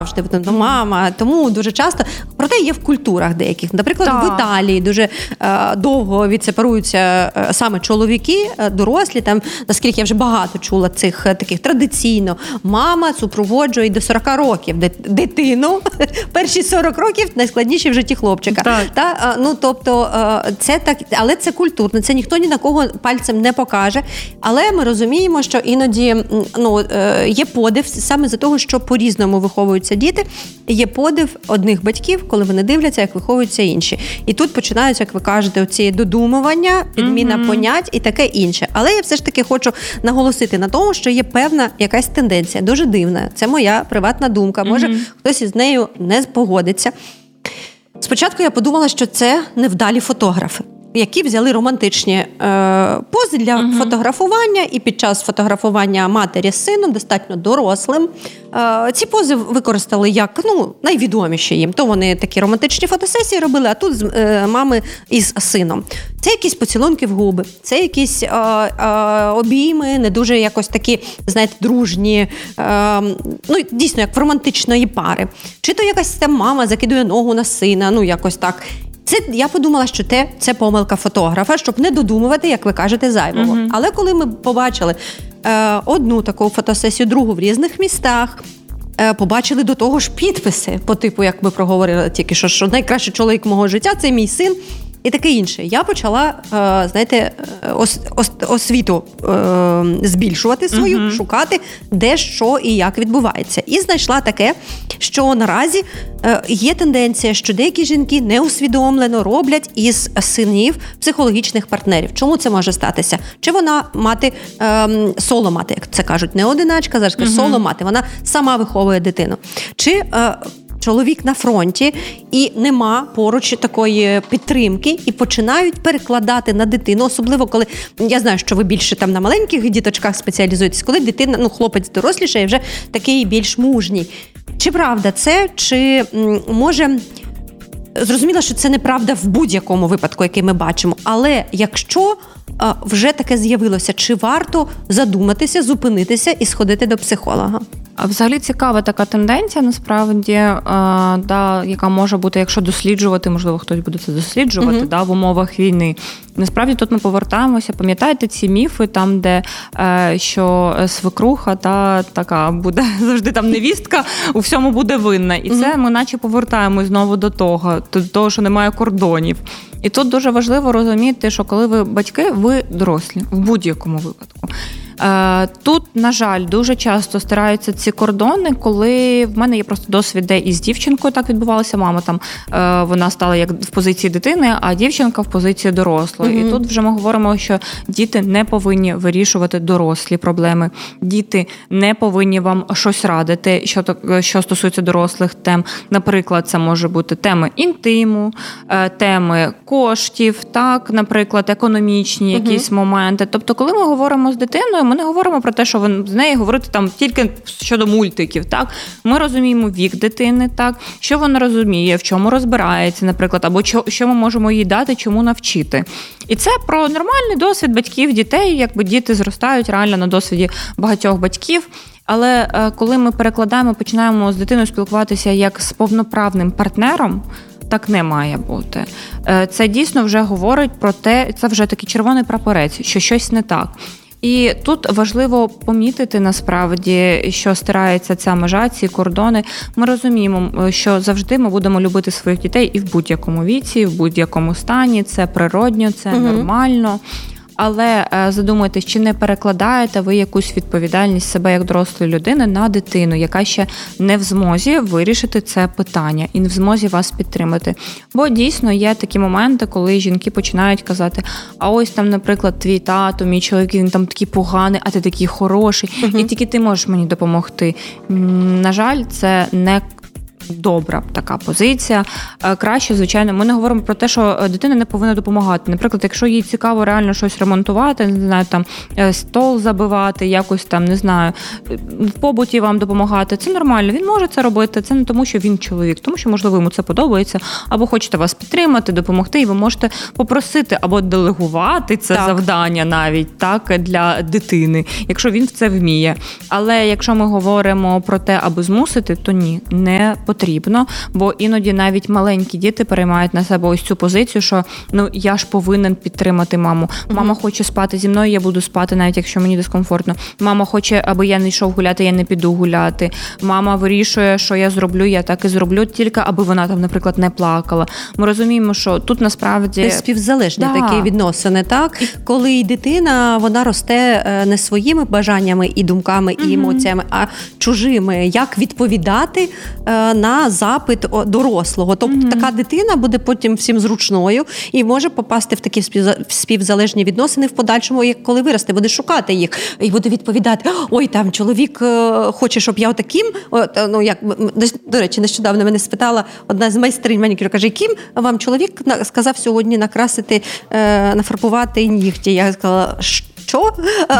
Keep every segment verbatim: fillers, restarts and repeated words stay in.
Тобто мама, тому дуже часто, проте є в культурах деяких. Наприклад, так. в Італії дуже е, довго відсепаруються е, саме чоловіки, е, дорослі, там, наскільки я вже багато чула цих е, таких традиційно. Мама супроводжує до сорок років дитину, перші сорок років найскладніші в житті хлопчика. Так. Та, е, ну, тобто, е, це так, але це культурно, це ніхто ні на кого пальцем не покаже, але ми розуміємо, що іноді ну, е, є подив саме за того, що по-різному виховуються діти, є подив одних батьків, коли вони дивляться, як виховуються інші. І тут починаються, як ви кажете, оці додумування, підміна mm-hmm. понять і таке інше. Але я все ж таки хочу наголосити на тому, що є певна якась тенденція, дуже дивна. Це моя приватна думка. Може, mm-hmm. хтось із нею не погодиться. Спочатку я подумала, що це невдалі фотографи, які взяли романтичні е, пози для uh-huh. фотографування, і під час фотографування матері з сином, достатньо дорослим, е, ці пози використали як ну, найвідоміші їм. То вони такі романтичні фотосесії робили, а тут е, мами із сином. Це якісь поцілунки в губи, це якісь е, е, обійми, не дуже якось такі, знаєте, дружні, е, ну, дійсно, як в романтичної пари. Чи то якась там мама закидує ногу на сина, ну, якось так. Це, я подумала, що те, це помилка фотографа, щоб не додумувати, як ви кажете, зайвого. Uh-huh. Але коли ми побачили е, одну таку фотосесію, другу в різних містах, е, побачили до того ж підписи, по типу, як ми проговорили тільки що, що найкращий чоловік мого життя – це мій син, і таке інше. Я почала, е, знаєте, ос, ос, освіту е, збільшувати свою, uh-huh. шукати, де, що і як відбувається. І знайшла таке, що наразі е, є тенденція, що деякі жінки неусвідомлено роблять із синів психологічних партнерів. Чому це може статися? Чи вона мати, е, соло-мати, як це кажуть, не одиначка, зараз uh-huh. соло-мати, вона сама виховує дитину. Чи е, чоловік на фронті, і нема поруч такої підтримки, і починають перекладати на дитину, особливо коли, я знаю, що ви більше там на маленьких діточках спеціалізуєтесь, коли дитина, ну, хлопець дорослішає, вже такий більш мужній. Чи правда це, чи може... Зрозуміло, що це неправда в будь-якому випадку, який ми бачимо, але якщо а, вже таке з'явилося, чи варто задуматися, зупинитися і сходити до психолога? А взагалі цікава така тенденція, насправді, а, да, яка може бути, якщо досліджувати, можливо, хтось буде це досліджувати, uh-huh. да, в умовах війни. Насправді тут ми повертаємося, пам'ятаєте ці міфи, там, де е, що свекруха та така буде завжди там невістка, у всьому буде винна. І це ми наче повертаємось знову до того, до того, що немає кордонів. І тут дуже важливо розуміти, що коли ви батьки, ви дорослі, в будь-якому випадку. Тут, на жаль, дуже часто стираються ці кордони, коли в мене є просто досвід, де із дівчинкою так відбувалося. Мама там, вона стала як в позиції дитини, а дівчинка в позиції дорослої. Mm-hmm. І тут вже ми говоримо, що діти не повинні вирішувати дорослі проблеми. Діти не повинні вам щось радити, що, що стосується дорослих тем. Наприклад, це може бути теми інтиму, теми коштів, так, наприклад, економічні mm-hmm. якісь моменти. Тобто, коли ми говоримо з дитиною, ми не говоримо про те, що з нею говорити там тільки щодо мультиків, так? Ми розуміємо вік дитини, так? Що вона розуміє, в чому розбирається, наприклад, або що, що ми можемо їй дати, чому навчити. І це про нормальний досвід батьків, дітей, якби діти зростають реально на досвіді багатьох батьків. Але коли ми перекладаємо, починаємо з дитиною спілкуватися як з повноправним партнером, так не має бути. Це дійсно вже говорить про те, це вже такий червоний прапорець, що щось не так. І тут важливо помітити насправді, що стирається ця межа, ці кордони. Ми розуміємо, що завжди ми будемо любити своїх дітей і в будь-якому віці, в будь-якому стані. Це природньо, це угу. нормально. Але задумайтесь, чи не перекладаєте ви якусь відповідальність себе як дорослої людини на дитину, яка ще не в змозі вирішити це питання і не в змозі вас підтримати. Бо дійсно є такі моменти, коли жінки починають казати, а ось там, наприклад, твій тато, мій чоловік, він там такий поганий, а ти такий хороший, угу. і тільки ти можеш мені допомогти. На жаль, це не добра така позиція. Краще, звичайно, ми не говоримо про те, що дитина не повинна допомагати. Наприклад, якщо їй цікаво реально щось ремонтувати, не знаю, там стол забивати, якось там, не знаю, в побуті вам допомагати, це нормально. Він може це робити. Це не тому, що він чоловік, тому що, можливо, йому це подобається, або хочете вас підтримати, допомогти, і ви можете попросити або делегувати це так. завдання навіть так для дитини, якщо він в це вміє. Але якщо ми говоримо про те, аби змусити, то ні, не потрібно, бо іноді навіть маленькі діти переймають на себе ось цю позицію, що ну я ж повинен підтримати маму. Мама mm-hmm. хоче спати зі мною, я буду спати, навіть якщо мені дискомфортно. Мама хоче, аби я не йшов гуляти, я не піду гуляти. Мама вирішує, що я зроблю, я так і зроблю, тільки аби вона там, наприклад, не плакала. Ми розуміємо, що тут насправді... Це співзалежні да. такі відносини, так? Коли і дитина, вона росте не своїми бажаннями і думками, і емоціями, а чужими. Як відповідати на запит дорослого. Тобто mm-hmm. така дитина буде потім всім зручною і може попасти в такі співзалежні відносини в подальшому, як коли виросте, буде шукати їх і буде відповідати: ой, там чоловік хоче, щоб я отаким, от, ну як, до речі, нещодавно мене спитала одна з майстринь манікюру, каже, яким вам чоловік сказав сьогодні накрасити, нафарбувати нігті? Я сказала, що?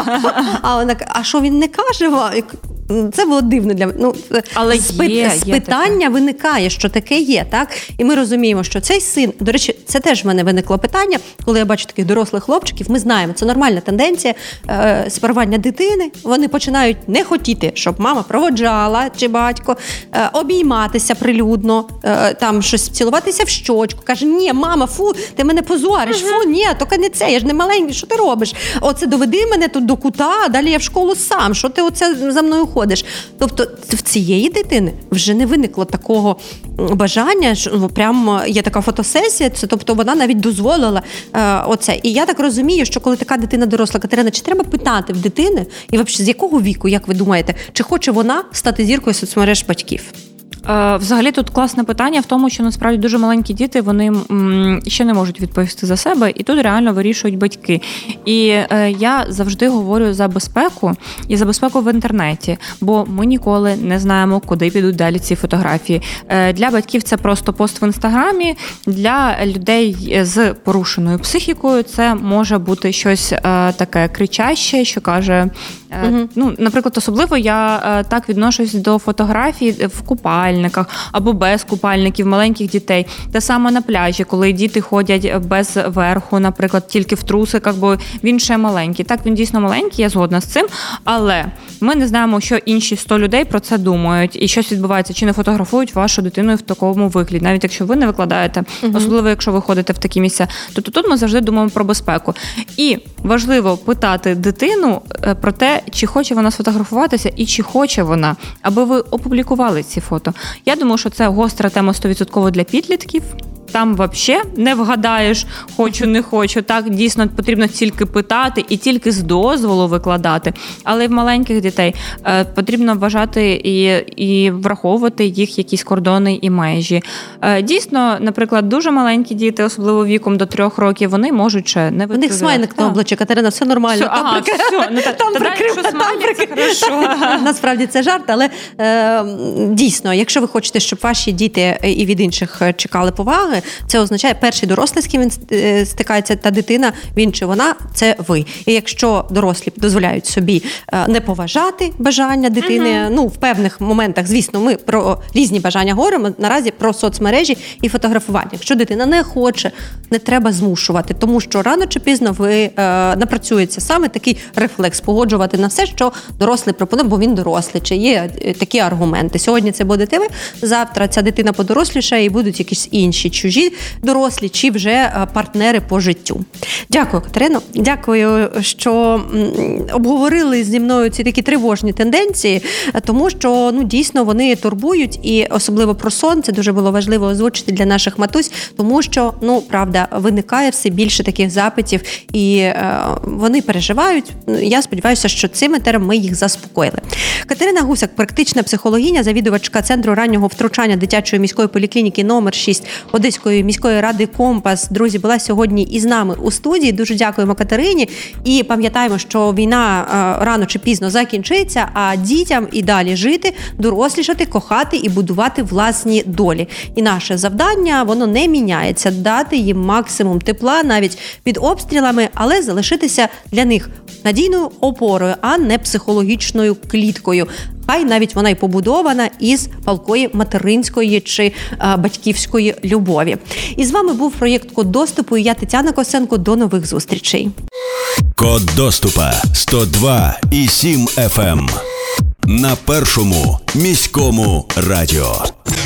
А вона, а що він не каже вам? Це було дивно для мене. Ну, але спит... є, з питання є виникає, що таке є, так? І ми розуміємо, що цей син, до речі, це теж в мене виникло питання, коли я бачу таких дорослих хлопчиків, ми знаємо, це нормальна тенденція е, спарування дитини, вони починають не хотіти, щоб мама проводжала, чи батько, е, обійматися прилюдно, е, там щось цілуватися в щочку, каже, ні, мама, фу, ти мене позориш, фу, ні, тільки не це, я ж не маленький, що ти робиш? Оце доведи мене тут до кута, далі я в школу сам, що ти оце за мною ходиш? Тобто в цієї дитини вже не виникло такого бажання, що прям є така фотосесія, це, тобто вона навіть дозволила е, оце. І я так розумію, що коли така дитина доросла, Катерина, чи треба питати в дитини, і взагалі з якого віку, як ви думаєте, чи хоче вона стати зіркою соцмереж батьків? Взагалі тут класне питання в тому, що насправді дуже маленькі діти, вони м, ще не можуть відповісти за себе, і тут реально вирішують батьки. І е, я завжди говорю за безпеку і за безпеку в інтернеті, бо ми ніколи не знаємо, куди підуть далі ці фотографії. Е, для батьків це просто пост в Інстаграмі, для людей з порушеною психікою це може бути щось е, таке кричаще, що каже... Е, угу. Ну, наприклад, особливо я е, так відношусь до фотографій в купальниках або без купальників маленьких дітей. Те саме на пляжі, коли діти ходять без верху, наприклад, тільки в трусиках, бо він ще маленький. Так, він дійсно маленький, я згодна з цим, але ми не знаємо, що інші сто людей про це думають і щось відбувається, чи не фотографують вашу дитину в такому вигляді. Навіть якщо ви не викладаєте, угу. особливо якщо ви ходите в такі місця, то тут ми завжди думаємо про безпеку. І важливо питати дитину про те, чи хоче вона сфотографуватися і чи хоче вона, аби ви опублікували ці фото. Я думаю, що це гостра тема сто відсотків для підлітків. Там взагалі не вгадаєш, хочу, не хочу. Так, дійсно, потрібно тільки питати і тільки з дозволу викладати. Але в маленьких дітей е, потрібно вважати і, і враховувати їх якісь кордони і межі. Е, дійсно, наприклад, дуже маленькі діти, особливо віком до трьох років, вони можуть ще не відповідати. У них смайлик на обличчі, Катерина, все нормально. Все, там ага, прик... все. Ну, та, там та, прикрив, якщо смайлик, це хорошо. Насправді це жарт, але е, дійсно, якщо ви хочете, щоб ваші діти і від інших чекали поваги, це означає, перший дорослий, з ким він стикається, та дитина, він чи вона, це ви. І якщо дорослі дозволяють собі не поважати бажання дитини, uh-huh. ну, в певних моментах, звісно, ми про різні бажання говоримо, наразі про соцмережі і фотографування. Якщо дитина не хоче, не треба змушувати, тому що рано чи пізно ви е, напрацюється саме такий рефлекс погоджувати на все, що дорослий пропонує, бо він дорослий, чи є такі аргументи. Сьогодні це будете ви, завтра ця дитина подорослішає і будуть якісь інші чужі дорослі, чи вже партнери по життю. Дякую, Катерино. Дякую, що обговорили зі мною ці такі тривожні тенденції, тому що, ну, дійсно, вони турбують, і особливо про сон, це дуже було важливо озвучити для наших матусь, тому що, ну, правда, виникає все більше таких запитів, і е, вони переживають. Я сподіваюся, що цим етером ми їх заспокоїли. Катерина Гусак, практична психологиня, завідувачка Центру раннього втручання дитячої міської поліклініки номер шість Одеської Житомирської міської ради «Компас», друзі, була сьогодні із нами у студії. Дуже дякуємо Катерині. І пам'ятаємо, що війна рано чи пізно закінчиться, а дітям і далі жити, дорослішати, кохати і будувати власні долі. І наше завдання, воно не міняється. Дати їм максимум тепла навіть під обстрілами, але залишитися для них надійною опорою, а не психологічною кліткою. Хай навіть вона й побудована із палкої материнської чи а, батьківської любові. І з вами був проєкт «Код доступу» і я, Тетяна Косенко. До нових зустрічей. Код доступа сто два і сім еф ем на першому міському радіо.